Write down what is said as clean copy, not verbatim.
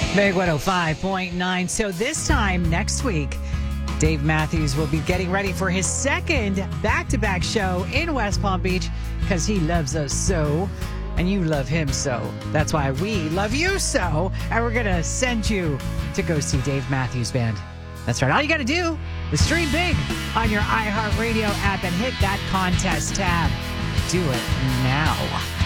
Big 105.9. So this time next week, Dave Matthews will be getting ready for his second back-to-back show in West Palm Beach because he loves us so, and you love him so. That's why we love you so, and we're going to send you to go see Dave Matthews Band. That's right. All you got to do is stream big on your iHeartRadio app and hit that contest tab. Do it now.